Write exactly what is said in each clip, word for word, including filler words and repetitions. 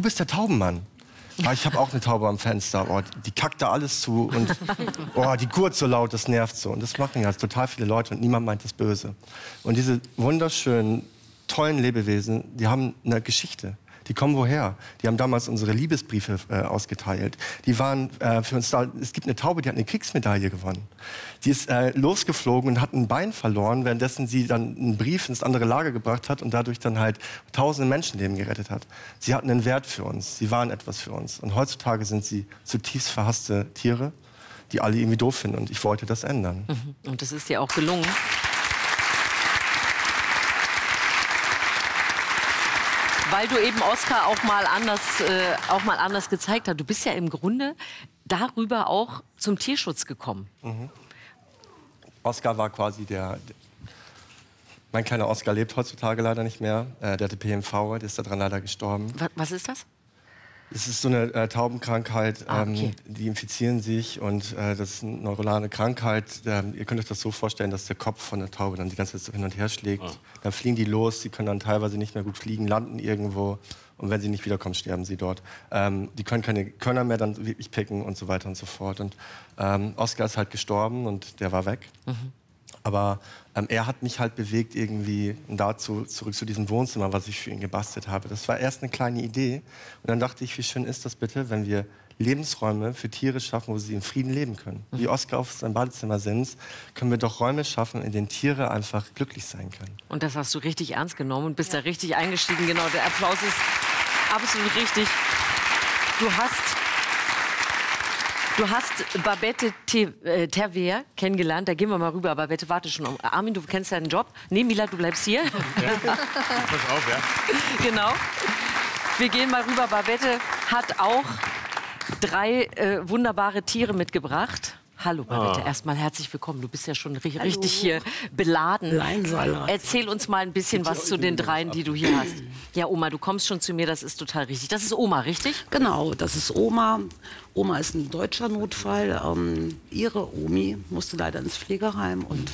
bist der Taubenmann. Ja, ich habe auch eine Taube am Fenster. Oh, die kackt da alles zu und oh, die gurt so laut, das nervt so. Und das machen ja total viele Leute und niemand meint das böse. Und diese wunderschönen, tollen Lebewesen, die haben eine Geschichte. Die kommen woher? Die haben damals unsere Liebesbriefe äh, ausgeteilt. Die waren äh, für uns da. Es gibt eine Taube, die hat eine Kriegsmedaille gewonnen. Die ist äh, losgeflogen und hat ein Bein verloren, währenddessen sie dann einen Brief ins andere Lager gebracht hat und dadurch dann halt tausende Menschenleben gerettet hat. Sie hatten einen Wert für uns. Sie waren etwas für uns. Und heutzutage sind sie zutiefst verhasste Tiere, die alle irgendwie doof finden. Und ich wollte das ändern. Mhm. Und das ist dir auch gelungen. Weil du eben Oskar auch mal anders, äh, auch mal anders gezeigt hast. Du bist ja im Grunde darüber auch zum Tierschutz gekommen. Mhm. Oskar war quasi der, der... Mein kleiner Oskar lebt heutzutage leider nicht mehr. Äh, der hatte P M V, der ist daran leider gestorben. Was, was ist das? Es ist so eine äh, Taubenkrankheit, Ah, okay. ähm, die infizieren sich und äh, das ist eine neurale Krankheit. Ähm, ihr könnt euch das so vorstellen, dass der Kopf von der Taube dann die ganze Zeit so hin und her schlägt. Ah. Dann fliegen die los, sie können dann teilweise nicht mehr gut fliegen, landen irgendwo und wenn sie nicht wiederkommen, sterben sie dort. Ähm, die können keine Körner mehr dann wirklich picken und so weiter und so fort. Und ähm, Oskar ist halt gestorben und der war weg. Mhm. Aber ähm, er hat mich halt bewegt irgendwie dazu, zurück zu diesem Wohnzimmer, was ich für ihn gebastelt habe. Das war erst eine kleine Idee. Und dann dachte ich, wie schön ist das bitte, wenn wir Lebensräume für Tiere schaffen, wo sie in Frieden leben können. Mhm. Wie Oskar auf seinem Badezimmer sitzt, können wir doch Räume schaffen, in denen Tiere einfach glücklich sein können. Und das hast du richtig ernst genommen und bist ja da richtig eingestiegen. Genau, der Applaus ist absolut richtig. Du hast... Du hast Babette Terver kennengelernt. Da gehen wir mal rüber. Babette, warte schon. Armin, du kennst deinen Job. Nee, Mila, du bleibst hier. Ja. Pass auf, ja. Genau. Wir gehen mal rüber. Babette hat auch drei äh, wunderbare Tiere mitgebracht. Hallo Babette, oh. Erstmal herzlich willkommen. Du bist ja schon richtig Hallo. hier beladen. Leinsalat. Erzähl uns mal ein bisschen was zu den dreien, die du hier hast. Ja, Oma, du kommst schon zu mir, das ist total richtig. Das ist Oma, richtig? Genau, das ist Oma. Oma ist ein deutscher Notfall. Ähm, ihre Omi musste leider ins Pflegeheim und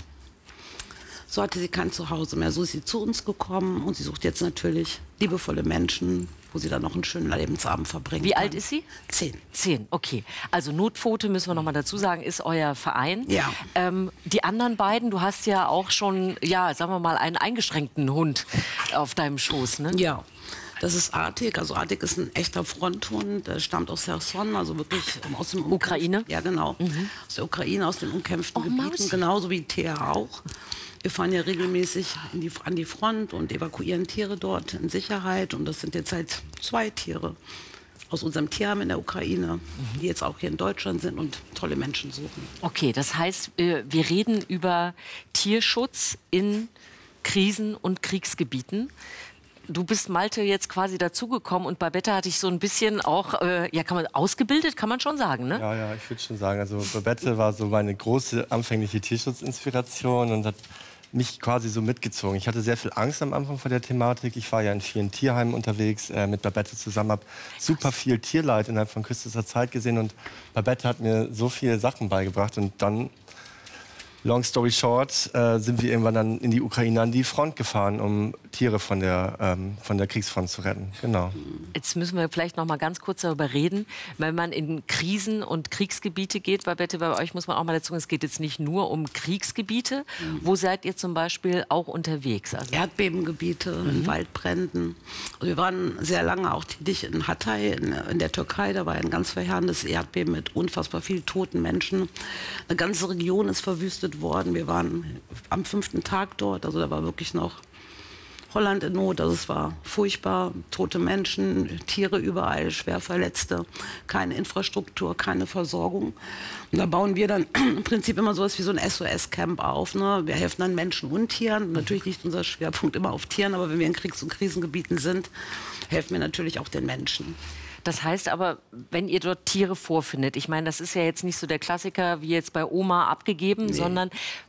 so hatte sie kein Zuhause mehr. So ist sie zu uns gekommen und sie sucht jetzt natürlich liebevolle Menschen, wo sie dann noch einen schönen Lebensabend verbringen Wie kann. alt ist sie? Zehn. Zehn, okay. Also Notpfote, müssen wir noch mal dazu sagen, ist euer Verein. Ja. Ähm, die anderen beiden, du hast ja auch schon, ja, sagen wir mal, einen eingeschränkten Hund auf deinem Schoß, ne? Ja. Das ist Artik. Also Artik ist ein echter Fronthund. Der stammt aus Cherson, also wirklich aus dem Ukraine. Ja, genau. Mhm. Aus der Ukraine, aus den umkämpften oh, Gebieten, Mausi. Genauso wie Thea auch. Wir fahren ja regelmäßig in die, an die Front und evakuieren Tiere dort in Sicherheit. Und das sind jetzt halt zwei Tiere aus unserem Tierheim in der Ukraine, mhm. die jetzt auch hier in Deutschland sind und tolle Menschen suchen. Okay, das heißt, wir reden über Tierschutz in Krisen- und Kriegsgebieten. Du bist, Malte, jetzt quasi dazugekommen und Babette hatte ich so ein bisschen auch, äh, ja, kann man ausgebildet, kann man schon sagen, ne? Ja, ja, ich würde schon sagen. Also Babette war so meine große anfängliche Tierschutzinspiration und hat mich quasi so mitgezogen. Ich hatte sehr viel Angst am Anfang vor der Thematik. Ich war ja in vielen Tierheimen unterwegs äh, mit Babette zusammen, habe super viel Tierleid innerhalb von kürzester Zeit gesehen und Babette hat mir so viele Sachen beigebracht und dann, long story short, äh, sind wir irgendwann dann in die Ukraine an die Front gefahren, um Tiere von der, ähm, von der Kriegsfront zu retten. Genau. Jetzt müssen wir vielleicht noch mal ganz kurz darüber reden, wenn man in Krisen- und Kriegsgebiete geht. Babette, bei euch muss man auch mal dazu sagen, es geht jetzt nicht nur um Kriegsgebiete. Mhm. Wo seid ihr zum Beispiel auch unterwegs? Also Erdbebengebiete, mhm. in Waldbränden. Also wir waren sehr lange auch tätig in Hatay, in, in der Türkei. Da war ein ganz verheerendes Erdbeben mit unfassbar vielen toten Menschen. Eine ganze Region ist verwüstet worden. Wir waren am fünften Tag dort, also da war wirklich noch Holland in Not, also es war furchtbar, tote Menschen, Tiere überall, Schwerverletzte, keine Infrastruktur, keine Versorgung. Und da bauen wir dann im Prinzip immer sowas wie so ein S O S-Camp auf. Ne? Wir helfen dann Menschen und Tieren. Natürlich liegt unser Schwerpunkt immer auf Tieren, aber wenn wir in Kriegs- und Krisengebieten sind, helfen wir natürlich auch den Menschen. Das heißt aber, wenn ihr dort Tiere vorfindet, ich meine, das ist ja jetzt nicht so der Klassiker wie jetzt bei Oma abgegeben, nee. sondern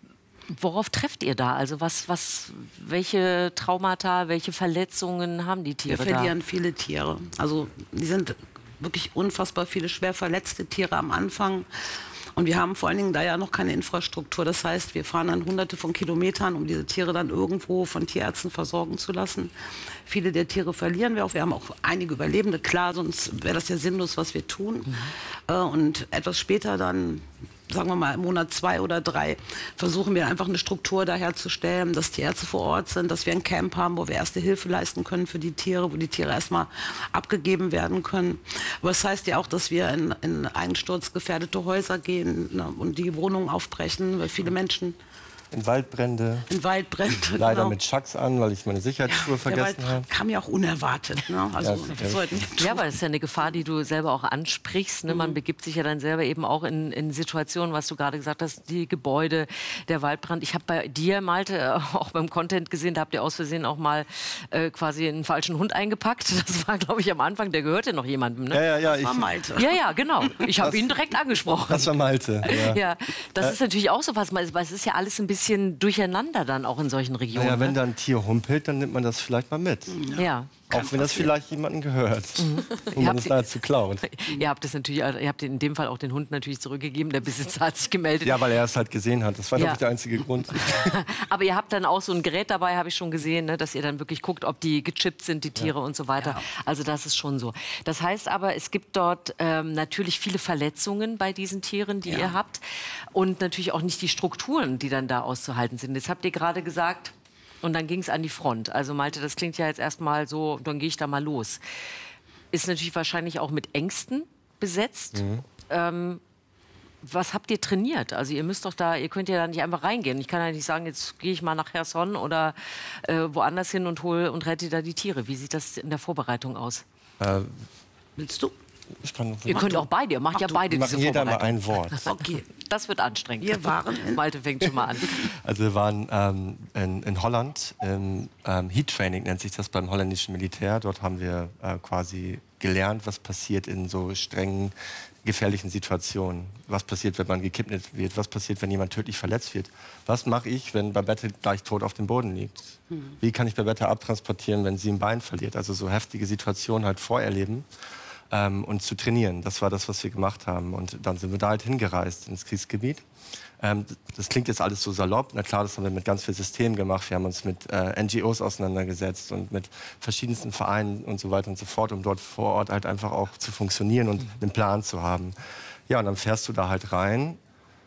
worauf trefft ihr da? Also was, was, welche Traumata, welche Verletzungen haben die Tiere da? Wir verlieren da? viele Tiere. Also die sind wirklich unfassbar viele schwer verletzte Tiere am Anfang. Und wir haben vor allen Dingen da ja noch keine Infrastruktur. Das heißt, wir fahren dann hunderte von Kilometern, um diese Tiere dann irgendwo von Tierärzten versorgen zu lassen. Viele der Tiere verlieren wir auch. Wir haben auch einige Überlebende, klar, sonst wäre das ja sinnlos, was wir tun. Mhm. Und etwas später dann, sagen wir mal im Monat zwei oder drei, versuchen wir einfach eine Struktur da herzustellen, dass die Ärzte vor Ort sind, dass wir ein Camp haben, wo wir erste Hilfe leisten können für die Tiere, wo die Tiere erstmal abgegeben werden können. Aber das heißt ja auch, dass wir in, in einsturzgefährdete Häuser gehen, ne, und die Wohnungen aufbrechen, weil viele Menschen... In Waldbrände. In Waldbrände. Leider genau. mit Schacks an, weil ich meine Sicherheitsschuhe ja, vergessen habe. Kam ja auch unerwartet. Ne? Also, ja, sollten ja, aber das ist ja eine Gefahr, die du selber auch ansprichst. Ne? Mhm. Man begibt sich ja dann selber eben auch in, in Situationen, was du gerade gesagt hast, die Gebäude, der Waldbrand. Ich habe bei dir, Malte, auch beim Content gesehen, da habt ihr aus Versehen auch mal äh, quasi einen falschen Hund eingepackt. Das war, glaube ich, am Anfang, der gehörte noch jemandem. Ne? Ja, ja, ja. Das ich, war Malte. Ja, ja, genau. Ich habe ihn direkt angesprochen. Das war Malte. Ja, ja das äh, ist natürlich auch so was, weil es ist ja alles ein bisschen durcheinander dann auch in solchen Regionen. Ja, wenn ne? da ein Tier humpelt, dann nimmt man das vielleicht mal mit. Ja. ja. Auch wenn das vielleicht jemandem gehört, mhm. um man es dazu klaut. Ihr habt, das natürlich, ihr habt in dem Fall auch den Hund natürlich zurückgegeben. Der Besitzer hat sich gemeldet. Ja, weil er es halt gesehen hat. Das war, ja. glaube ich, der einzige Grund. Aber ihr habt dann auch so ein Gerät dabei, habe ich schon gesehen, ne, dass ihr dann wirklich guckt, ob die gechippt sind, die Tiere ja. und so weiter. Ja. Also das ist schon so. Das heißt aber, es gibt dort ähm, natürlich viele Verletzungen bei diesen Tieren, die ja. ihr habt. Und natürlich auch nicht die Strukturen, die dann da auszuhalten sind. Jetzt habt ihr gerade gesagt... Und dann ging es an die Front. Also Malte, das klingt ja jetzt erstmal so, dann gehe ich da mal los. Ist natürlich wahrscheinlich auch mit Ängsten besetzt. Mhm. Ähm, was habt ihr trainiert? Also ihr müsst doch da, ihr könnt ja da nicht einfach reingehen. Ich kann ja nicht sagen, jetzt gehe ich mal nach Cherson oder äh, woanders hin und hole und rette da die Tiere. Wie sieht das in der Vorbereitung aus? Äh, Willst du? Ich kann, ihr könnt du. auch beide, ihr macht Mach ja beide diese diese jeder mal ein Wort. Okay, das wird anstrengend. Wir waren in Malte fängt schon mal an. Also wir waren ähm, in, in Holland, im ähm, Heat Training nennt sich das beim holländischen Militär. Dort haben wir äh, quasi gelernt, was passiert in so strengen, gefährlichen Situationen. Was passiert, wenn man gekidnappt wird? Was passiert, wenn jemand tödlich verletzt wird? Was mache ich, wenn Babette gleich tot auf dem Boden liegt? Mhm. Wie kann ich Babette abtransportieren, wenn sie ein Bein verliert? Also so heftige Situationen halt vorerleben. Ähm, und zu trainieren. Das war das, was wir gemacht haben. Und dann sind wir da halt hingereist ins Kriegsgebiet. Ähm, das klingt jetzt alles so salopp. Na klar, das haben wir mit ganz vielen Systemen gemacht. Wir haben uns mit äh, N G Os auseinandergesetzt und mit verschiedensten Vereinen und so weiter und so fort, um dort vor Ort halt einfach auch zu funktionieren und einen Plan zu haben. Ja, und dann fährst du da halt rein.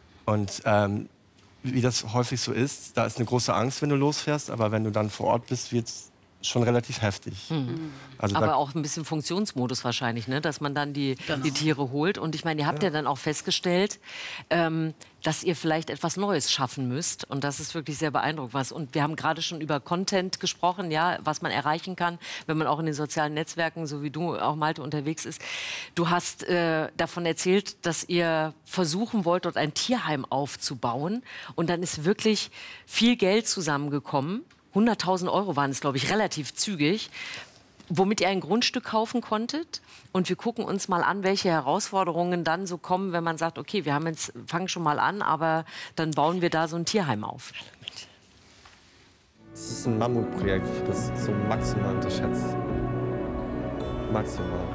Und ähm, wie das häufig so ist, da ist eine große Angst, wenn du losfährst. Aber wenn du dann vor Ort bist, wird's schon relativ heftig. Mhm. Also aber auch ein bisschen Funktionsmodus wahrscheinlich, ne? Dass man dann die, genau. die Tiere holt. Und ich meine, ihr habt ja, ja dann auch festgestellt, ähm, dass ihr vielleicht etwas Neues schaffen müsst. Und das ist wirklich sehr beeindruckend. Was. Und wir haben gerade schon über Content gesprochen, ja, was man erreichen kann, wenn man auch in den sozialen Netzwerken, so wie du auch, Malte, unterwegs ist. Du hast äh, davon erzählt, dass ihr versuchen wollt, dort ein Tierheim aufzubauen. Und dann ist wirklich viel Geld zusammengekommen. hunderttausend Euro waren es, glaube ich, relativ zügig, womit ihr ein Grundstück kaufen konntet. Und wir gucken uns mal an, welche Herausforderungen dann so kommen, wenn man sagt, okay, wir haben jetzt, fangen schon mal an, aber dann bauen wir da so ein Tierheim auf. Das ist ein Mammutprojekt, das ist so maximal unterschätzt. Maximal.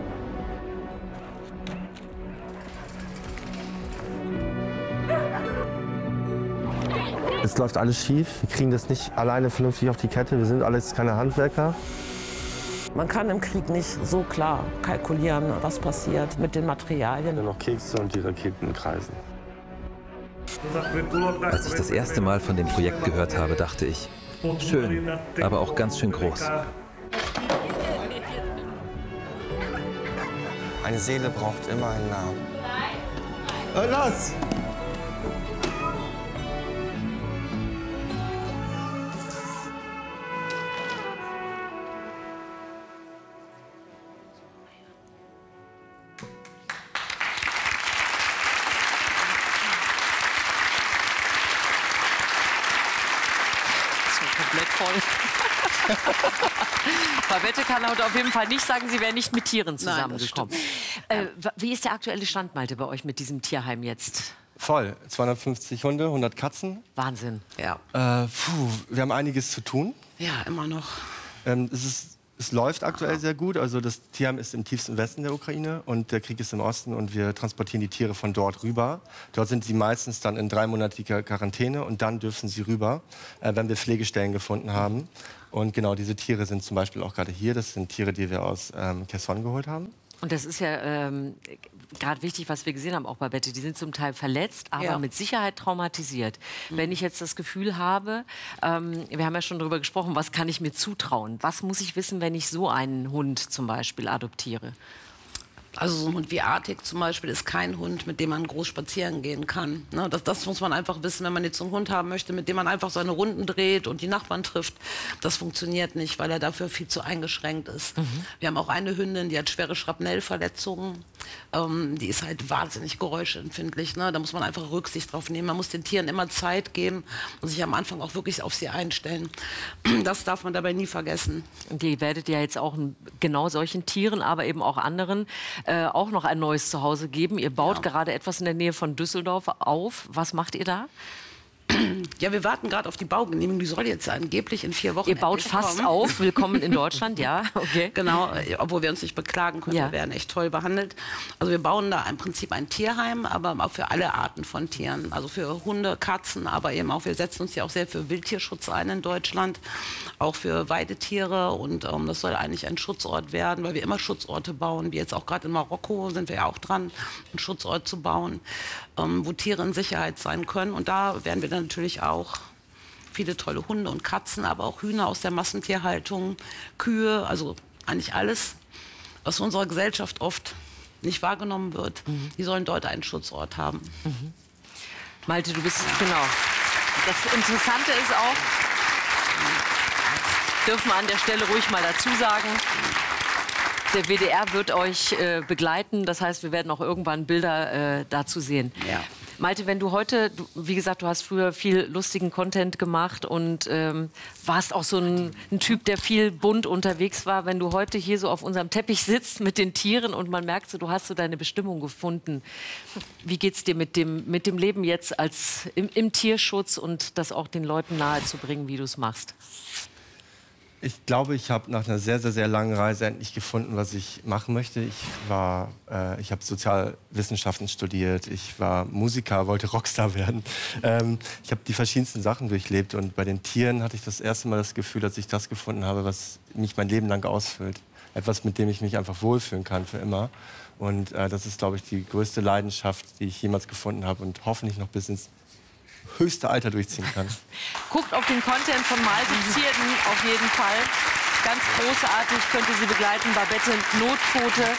Es läuft alles schief. Wir kriegen das nicht alleine vernünftig auf die Kette. Wir sind alles keine Handwerker. Man kann im Krieg nicht so klar kalkulieren, was passiert mit den Materialien. Nur noch Kekse und die Raketen kreisen. Als ich das erste Mal von dem Projekt gehört habe, dachte ich, schön, aber auch ganz schön groß. Eine Seele braucht immer einen Namen. Und los! Komplett voll. Babette kann aber auf jeden Fall nicht sagen, sie wäre nicht mit Tieren zusammengekommen. Nein, äh, wie ist der aktuelle Stand, Malte, bei euch mit diesem Tierheim jetzt? Voll. zweihundertfünfzig Hunde, hundert Katzen. Wahnsinn. Ja. Äh, puh, wir haben einiges zu tun. Ja, immer noch. Ähm, es ist Es läuft aktuell sehr gut. Also das Tierheim ist im tiefsten Westen der Ukraine und der Krieg ist im Osten und wir transportieren die Tiere von dort rüber. Dort sind sie meistens dann in dreimonatiger Quarantäne und dann dürfen sie rüber, äh, wenn wir Pflegestellen gefunden haben. Und genau diese Tiere sind zum Beispiel auch gerade hier. Das sind Tiere, die wir aus ähm, Kherson geholt haben. Und das ist ja ähm, gerade wichtig, was wir gesehen haben, auch bei Bette. Die sind zum Teil verletzt, aber ja. mit Sicherheit traumatisiert. Mhm. Wenn ich jetzt das Gefühl habe, ähm, wir haben ja schon darüber gesprochen, was kann ich mir zutrauen? Was muss ich wissen, wenn ich so einen Hund zum Beispiel adoptiere? Also so ein Hund wie Arctic zum Beispiel ist kein Hund, mit dem man groß spazieren gehen kann. Ne, das, das muss man einfach wissen, wenn man jetzt so einen Hund haben möchte, mit dem man einfach seine Runden dreht und die Nachbarn trifft. Das funktioniert nicht, weil er dafür viel zu eingeschränkt ist. Mhm. Wir haben auch eine Hündin, die hat schwere Schrapnellverletzungen. Ähm, die ist halt wahnsinnig geräuschempfindlich. Ne? Da muss man einfach Rücksicht drauf nehmen. Man muss den Tieren immer Zeit geben und sich am Anfang auch wirklich auf sie einstellen. Das darf man dabei nie vergessen. Und ihr werdet ja jetzt auch genau solchen Tieren, aber eben auch anderen Äh, auch noch ein neues Zuhause geben. Ihr baut ja. gerade etwas in der Nähe von Düsseldorf auf. Was macht ihr da? Ja, wir warten gerade auf die Baugenehmigung. Die soll jetzt angeblich in vier Wochen Ihr baut fast kommen. auf. Willkommen in Deutschland, ja. Okay. Genau, obwohl wir uns nicht beklagen können. Ja. Wir werden echt toll behandelt. Also wir bauen da im Prinzip ein Tierheim, aber auch für alle Arten von Tieren. Also für Hunde, Katzen, aber eben auch, wir setzen uns ja auch sehr für Wildtierschutz ein in Deutschland. Auch für Weidetiere. Und ähm, das soll eigentlich ein Schutzort werden, weil wir immer Schutzorte bauen. Wie jetzt auch gerade in Marokko sind wir ja auch dran, einen Schutzort zu bauen, ähm, wo Tiere in Sicherheit sein können. Und da werden wir dann natürlich auch viele tolle Hunde und Katzen, aber auch Hühner aus der Massentierhaltung, Kühe, also eigentlich alles, was in unserer Gesellschaft oft nicht wahrgenommen wird. Mhm. Die sollen dort einen Schutzort haben. Mhm. Malte, du bist, ja. genau. Das Interessante ist auch, dürfen wir an der Stelle ruhig mal dazu sagen, der W D R wird euch äh, begleiten. Das heißt, wir werden auch irgendwann Bilder äh, dazu sehen. Ja. Malte, wenn du heute, du, wie gesagt, du hast früher viel lustigen Content gemacht und ähm, warst auch so ein, ein Typ, der viel bunt unterwegs war. Wenn du heute hier so auf unserem Teppich sitzt mit den Tieren und man merkt, so, du hast so deine Bestimmung gefunden. Wie geht's dir mit dem, mit dem Leben jetzt als im, im Tierschutz und das auch den Leuten nahezubringen, wie du es machst? Ich glaube, ich habe nach einer sehr, sehr, sehr langen Reise endlich gefunden, was ich machen möchte. Ich war, äh, ich habe Sozialwissenschaften studiert, ich war Musiker, wollte Rockstar werden. Ähm, ich habe die verschiedensten Sachen durchlebt und bei den Tieren hatte ich das erste Mal das Gefühl, dass ich das gefunden habe, was mich mein Leben lang ausfüllt. Etwas, mit dem ich mich einfach wohlfühlen kann für immer. Und äh, das ist, glaube ich, die größte Leidenschaft, die ich jemals gefunden habe und hoffentlich noch bis ins höchste Alter durchziehen kann. Guckt auf den Content von Malte Zierden auf jeden Fall. Ganz großartig, könnt ihr sie begleiten. Babette Notpfote.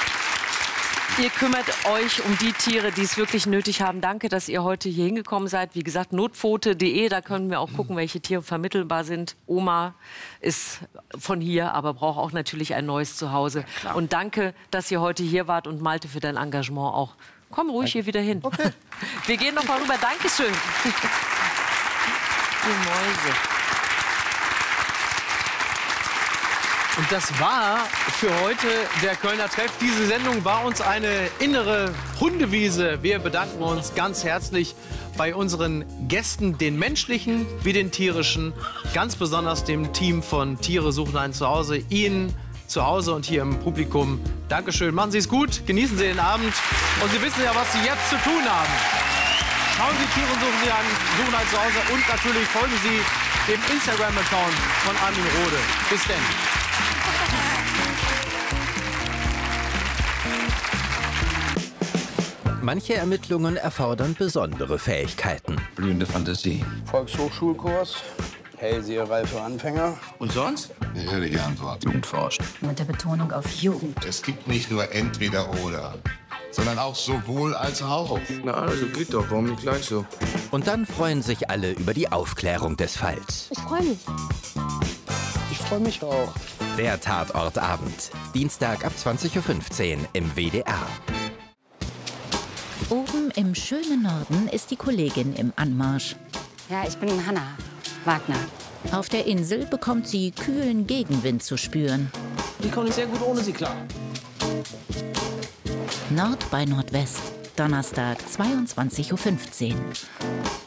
Ihr kümmert euch um die Tiere, die es wirklich nötig haben. Danke, dass ihr heute hier hingekommen seid. Wie gesagt, notpfote punkt de, da können wir auch gucken, welche Tiere vermittelbar sind. Oma ist von hier, aber braucht auch natürlich ein neues Zuhause. Ja, und danke, dass ihr heute hier wart und Malte für dein Engagement auch. Komm ruhig hier wieder hin. Okay. Wir gehen noch mal rüber. Dankeschön. Die Mäuse. Und das war für heute der Kölner Treff. Diese Sendung war uns eine innere Hundewiese. Wir bedanken uns ganz herzlich bei unseren Gästen, den menschlichen wie den tierischen, ganz besonders dem Team von Tiere suchen ein Zuhause, Ihnen zu Hause und hier im Publikum. Dankeschön, machen Sie es gut, genießen Sie den Abend und Sie wissen ja, was Sie jetzt zu tun haben. Schauen Sie Tiere suchen Sie an, suchen ein Zuhause und natürlich folgen Sie dem Instagram-Account von Armin Rohde. Bis denn. Manche Ermittlungen erfordern besondere Fähigkeiten. Blühende Fantasie. Volkshochschulkurs. Hellseherei für Anfänger. Und sonst? Ehrliche Antwort. Jugendforscht. Mit der Betonung auf Jugend. Es gibt nicht nur entweder oder, sondern auch sowohl als auch. Na, also geht doch. Warum nicht gleich so? Und dann freuen sich alle über die Aufklärung des Falls. Ich freue mich. Ich freue mich auch. Der Tatortabend. Dienstag ab zwanzig Uhr fünfzehn im W D R. Oben im schönen Norden ist die Kollegin im Anmarsch. Ja, ich bin Hanna Wagner. Auf der Insel bekommt sie kühlen Gegenwind zu spüren. Die kommen sehr gut ohne sie klar. Nord bei Nordwest, Donnerstag zweiundzwanzig Uhr fünfzehn.